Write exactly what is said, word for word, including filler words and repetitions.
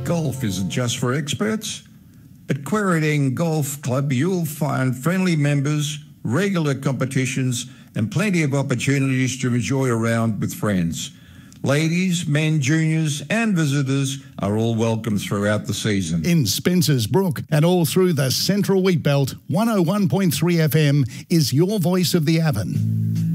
golf isn't just for experts. At Quairading Golf Club, you'll find friendly members, regular competitions, and plenty of opportunities to enjoy a round with friends. Ladies, men, juniors, and visitors are all welcome throughout the season. In Spencer's Brook and all through the Central Wheatbelt, one oh one point three F M is your voice of the Avon.